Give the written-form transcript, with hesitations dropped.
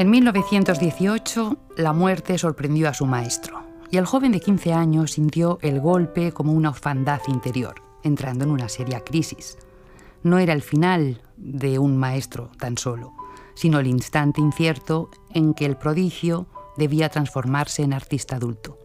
En 1918, la muerte sorprendió a su maestro y el joven de 15 años sintió el golpe como una orfandad interior, entrando en una seria crisis. No era el final de un maestro tan solo, sino el instante incierto en que el prodigio debía transformarse en artista adulto.